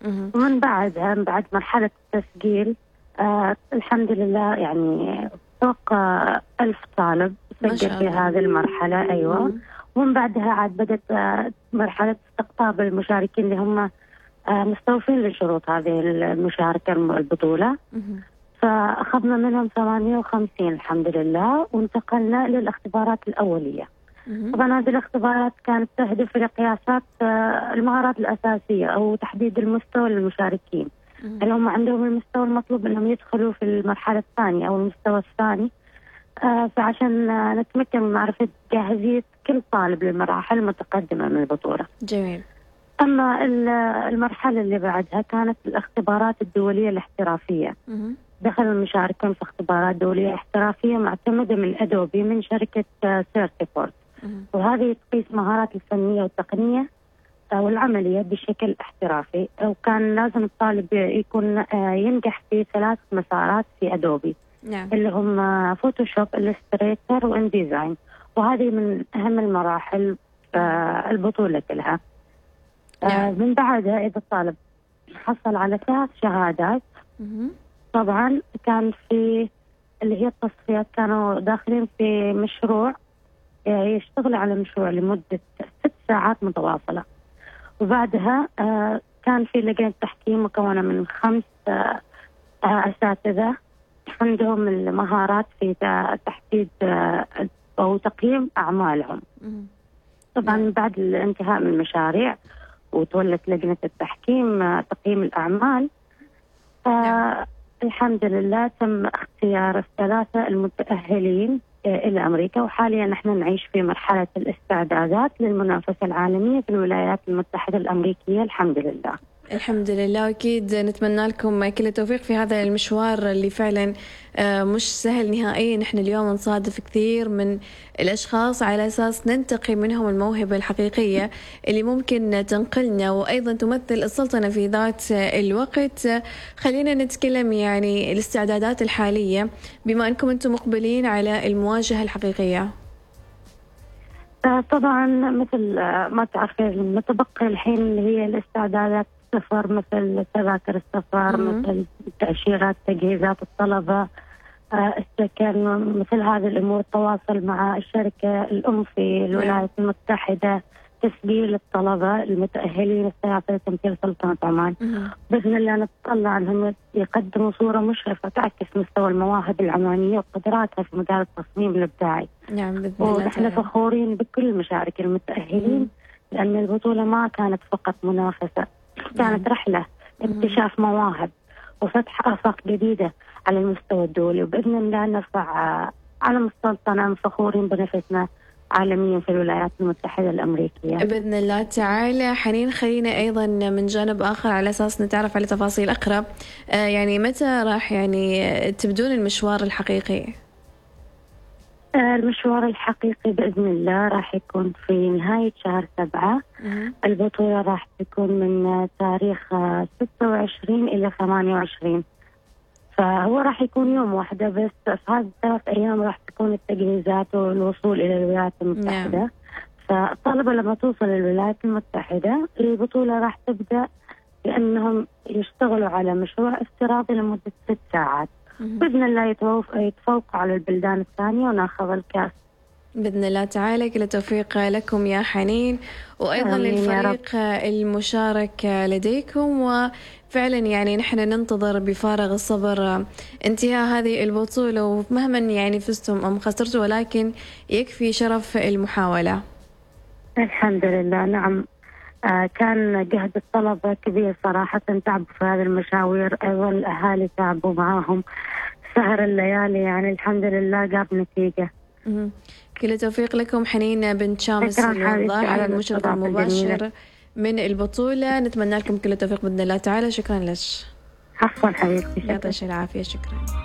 ومن بعدها من بعد مرحلة التسجيل الحمد لله يعني فوق 1000 طالب سجل في هذه المرحلة. أيوة. ومن بعدها عاد بدأت مرحلة استقطاب المشاركين اللي هم مستوفين لشروط هذه المشاركة البطولة. فأخذنا منهم 58 الحمد لله، وانتقلنا للاختبارات الأولية. طبعا هذه الاختبارات كانت تهدف إلى قياسات المهارات الأساسية أو تحديد المستوى للمشاركين. هل هم عندهم المستوى المطلوب أنهم يدخلوا في المرحلة الثانية أو المستوى الثاني، فعشان نتمكن من معرفة جاهزية كل طالب للمراحل المتقدمة من البطولة. جميل. أما المرحلة اللي بعدها كانت الاختبارات الدولية الاحترافية. دخل المشاركون في اختبارات دولية احترافية معتمدة من أدوبي من شركة سيرتيفورد، وهذه تقيس مهارات الفنية والتقنية والعملية بشكل احترافي. وكان لازم الطالب يكون ينجح في 3 مسارات في أدوبي. نعم. اللي هم فوتوشوب، إلستريتر، وإن ديزاين، وهذه من أهم المراحل البطولة كلها. من بعدها إذا الطالب حصل على 3 شهادات طبعا كان في اللي هي التصفيات، كانوا داخلين في مشروع يشتغل على مشروع لمدة 6 ساعات متواصلة. وبعدها كان في لجنة تحكيم مكونة من 5 أساتذة عندهم المهارات في تحديد أو تقييم أعمالهم. طبعا بعد الانتهاء من المشاريع وتولت لجنة التحكيم تقييم الأعمال، الحمد لله تم اختيار ال3 المتأهلين إلى أمريكا. وحاليا نحن نعيش في مرحلة الاستعدادات للمنافسة العالمية في الولايات المتحدة الأمريكية الحمد لله. الحمد لله، أكيد نتمنى لكم كل التوفيق في هذا المشوار اللي فعلا مش سهل نهائيا. نحن اليوم نصادف كثير من الأشخاص على أساس ننتقي منهم الموهبة الحقيقية اللي ممكن تنقلنا وأيضا تمثل السلطنة في ذات الوقت. خلينا نتكلم يعني الاستعدادات الحالية بما أنكم أنتم مقبلين على المواجهة الحقيقية. طبعا مثل ما تعرفين متبقي الحين اللي هي الاستعدادات السفر، مثل تذاكر السفر، مثل تأشيرات تجهيزات الطلبة، السكن، مثل هذه الأمور، التواصل مع الشركة الأم في الولايات المتحدة، تسجيل الطلبة المتأهلين السياسة لتمثيل سلطنة عمان. بإذن الله نتطلع أنهم يقدموا صورة مشرفة تعكس مستوى المواهب العمانية وقدراتها في مجال التصميم الإبداعي. نعم بإذن الله. ونحن فخورين بكل المشاركين المتأهلين لأن البطولة ما كانت فقط منافسة، كانت رحلة اكتشاف مواهب وفتح آفاق جديدة على المستوى الدولي. وبإذن الله نرفع علم السلطنة، فخورين بنفسنا عالميا في الولايات المتحدة الأمريكية بإذن الله تعالى. حنين، خلينا أيضا من جانب آخر على أساس نتعرف على تفاصيل أقرب، يعني متى راح يعني تبدون المشوار الحقيقي؟ المشوار الحقيقي بإذن الله راح يكون في نهاية شهر 7. البطولة راح تكون من تاريخ 26 إلى 28، فهو راح يكون يوم واحدة بس. في هذه 3 أيام راح تكون التجهيزات والوصول إلى الولايات المتحدة. فالطلبة لما توصل للولايات المتحدة البطولة راح تبدأ بأنهم يشتغلوا على مشروع افتراضي لمدة 6 ساعات. بإذن الله يتفوقوا على البلدان الثانية وناخذ الكاس بإذن الله تعالى. كل التوفيق لكم يا حنين، وأيضا للفريق المشارك لديكم. وفعلا يعني نحن ننتظر بفارغ الصبر انتهاء هذه البطولة، ومهما يعني فزتم أم خسرتوا ولكن يكفي شرف المحاولة. الحمد لله. نعم، كان جهد الطلبة كبير صراحة، تعبوا في هذه المشاوير، أيضا الأهالي تعبوا معهم، سهر الليالي، يعني الحمد لله جاب نتيجة. كل التوفيق لكم. حنين بنت شامس الوضاحي، المشرف المباشر من البطولة، نتمنى لكم كل التوفيق بإذن الله تعالى. شكرا لك. عفوا حبيبتي. يعطيك العافية. شكرا.